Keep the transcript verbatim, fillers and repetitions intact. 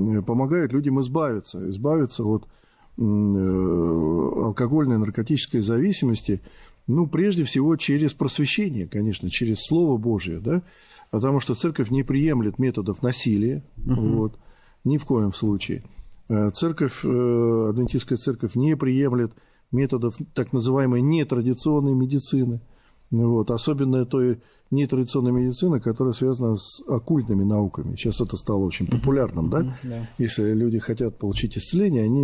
помогают людям избавиться, избавиться от алкогольной, наркотической зависимости, ну, прежде всего, через просвещение, конечно, через Слово Божие, да, потому что церковь не приемлет методов насилия, uh-huh. вот, ни в коем случае. Церковь, адвентистская церковь не приемлет методов так называемой нетрадиционной медицины, вот, особенно той нетрадиционной медицины, которая связана с оккультными науками. Сейчас это стало очень популярным, uh-huh. да? Uh-huh. Если люди хотят получить исцеление, они